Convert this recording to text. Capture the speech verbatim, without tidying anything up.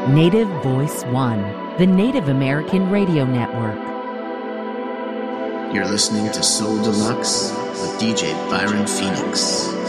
Native Voice One, the Native American Radio Network. You're listening to Soul Deluxe with D J Byron Phoenix.